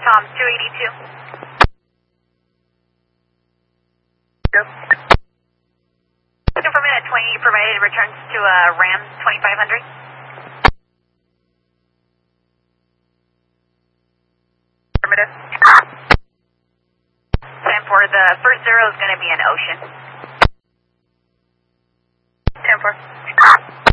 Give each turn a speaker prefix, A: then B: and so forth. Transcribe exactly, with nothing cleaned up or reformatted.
A: Tom two eighty-two. Yep. Looking for minute twenty, you provided returns to uh, Ram twenty-five hundred. Affirmative. ten four, the first zero is going to be an ocean. ten four.